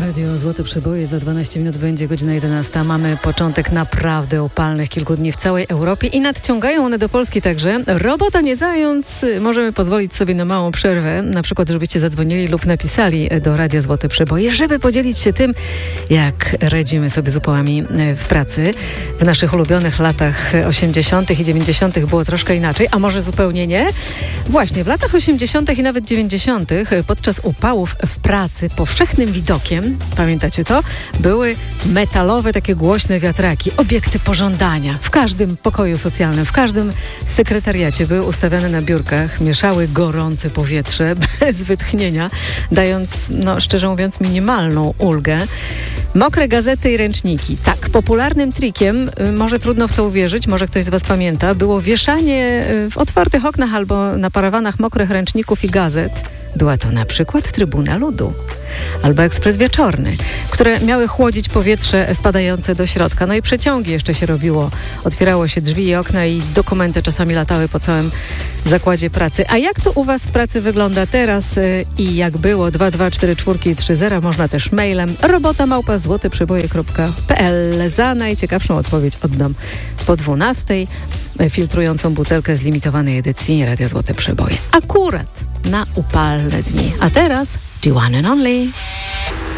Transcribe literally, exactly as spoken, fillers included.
Radio Złote Przeboje. Za dwanaście minut będzie godzina jedenasta. Mamy początek naprawdę upalnych kilku dni w całej Europie i nadciągają one do Polski także. Robota nie zając, możemy pozwolić sobie na małą przerwę, na przykład żebyście zadzwonili lub napisali do Radia Złote Przeboje, żeby podzielić się tym, jak radzimy sobie z upałami w pracy. W naszych ulubionych latach osiemdziesiątych i dziewięćdziesiątych było troszkę inaczej, a może zupełnie nie? Właśnie, w latach osiemdziesiątych i nawet dziewięćdziesiątych podczas upałów w pracy powszechnym widokiem, pamiętacie to, były metalowe takie głośne wiatraki, obiekty pożądania. W każdym pokoju socjalnym, w każdym sekretariacie były ustawiane na biurkach, mieszały gorące powietrze bez wytchnienia, dając, no szczerze mówiąc, minimalną ulgę. Mokre gazety i ręczniki. Tak, popularnym trikiem, może trudno w to uwierzyć, może ktoś z Was pamięta, było wieszanie w otwartych oknach albo na parawanach mokrych ręczników i gazet. Była to na przykład Trybuna Ludu albo Ekspres Wieczorny, które miały chłodzić powietrze wpadające do środka. No i przeciągi jeszcze się robiło. Otwierało się drzwi i okna i dokumenty czasami latały po całym zakładzie pracy. A jak to u Was w pracy wygląda teraz i jak było? dwa dwa cztery cztery trzy zero. Można też mailem robota małpa złoteprzeboje kropka p l. Za najciekawszą odpowiedź oddam po dwunastej. Filtrującą butelkę z limitowanej edycji Radia Złote Przeboje. Akurat na upalne dni. A teraz G one and Only.